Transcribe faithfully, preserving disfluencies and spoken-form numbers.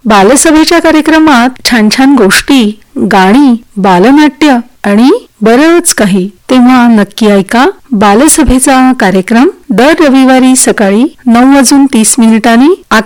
बालसभेच्या कार्यक्रमात छान छान गोष्टी, गाणी, बालनाट्य आणि बरंच काही. तेव्हा नक्की ऐका बालसभेचा कार्यक्रम दर रविवारी सकाळी नऊ वाजून तीस मिनिटांनी